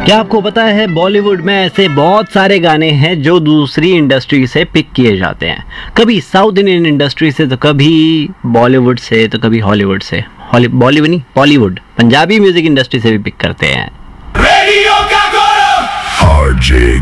क्या आपको पता है बॉलीवुड में ऐसे बहुत सारे गाने हैं जो दूसरी इंडस्ट्री से पिक किए जाते हैं, कभी साउथ इंडियन इंडस्ट्री से तो कभी बॉलीवुड से तो कभी हॉलीवुड से, बॉलीवुड नहीं बॉलीवुड पंजाबी म्यूजिक इंडस्ट्री से भी पिक करते हैं। रेडियो का गौरव आरजे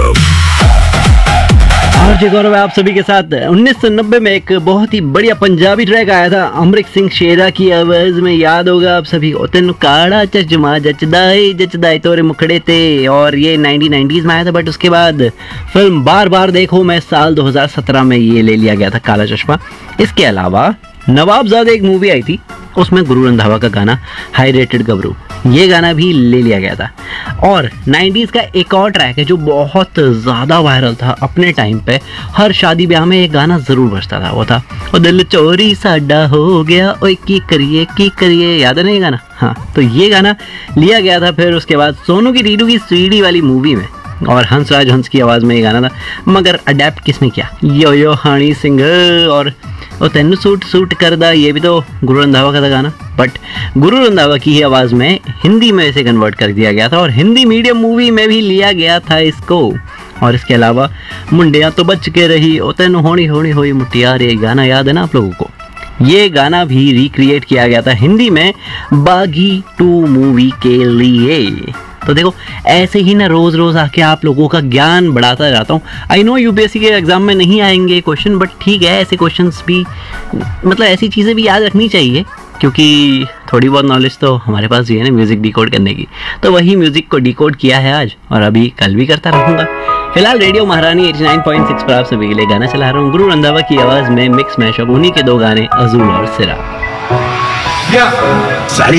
गौरव है आप सभी के साथ। 1990 में एक बहुत ही बढ़िया पंजाबी ट्रैक आया था अमृत सिंह शेरा की आवाज में, याद होगा आप सभी को। तेन काड़ा चश्मा जचदाई तोरे मुखड़े थे, और ये 1990s में आया था। बट उसके बाद फिल्म बार बार देखो मैं साल 2017 में ये ले लिया गया था काला चश्मा। इसके अलावा नवाबजादा एक मूवी आई थी, उसमें गुरु रंधावा का गाना हाई रेटेड गबरू, ये गाना भी ले लिया गया था। और 90s का एक और ट्रैक है जो बहुत ज़्यादा वायरल था अपने टाइम पे, हर शादी ब्याह में एक गाना ज़रूर बजता था, वो था ओ दिल चोरी साडा हो गया ओए की करिए, याद है ना ये गाना? हाँ, तो ये गाना लिया गया था फिर उसके बाद सोनू की रीडू की सीडी वाली मूवी में, और हंसराज हंस की आवाज़ में ये गाना था। मगर अडेप्ट किसने किया? यो हनी सिंह और तेनू सूट करदा, ये भी तो गुरु रंधावा का था गाना। बट गुरु रंधावा की ही आवाज़ में हिंदी में इसे कन्वर्ट कर दिया गया था, और हिंदी मीडियम मूवी में भी लिया गया था इसको। और इसके अलावा मुंडिया तो बच के रही ओ तेनू होनी होई मुटियार, ये गाना याद है ना आप लोगों को? ये गाना भी रिक्रिएट किया गया था हिंदी में बागी 2 मूवी के लिए। तो देखो ऐसे ही ना रोज रोज आके आप लोगों का ज्ञान बढ़ाता जाता हूँ। आई नो यूपीएससी के एग्जाम में नहीं आएंगे क्वेश्चन, बट ठीक है, ऐसे क्वेश्चंस भी मतलब ऐसी चीज़ें भी याद रखनी चाहिए, क्योंकि थोड़ी बहुत नॉलेज तो हमारे पास भी है ना म्यूजिक डिकोड करने की। तो वही म्यूजिक को डिकोड किया है आज, और अभी कल भी करता रहूँगा। फिलहाल रेडियो महारानी 89.6 पर आप सभी के लिए गाना चला रहा हूँ गुरु रंधावा की आवाज़ में मिक्स मैशअप, उन्हीं के 2 गाने अजूल और सिरा।